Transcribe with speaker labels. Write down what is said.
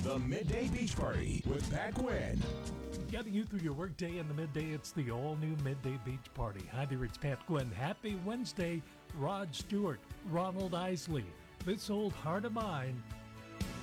Speaker 1: The Midday Beach Party with Pat Quinn.
Speaker 2: Getting you through your workday in the midday, it's the all-new Midday Beach Party. Hi there, it's Pat Quinn. Happy Wednesday, Rod Stewart, Ronald Isley. This old heart of mine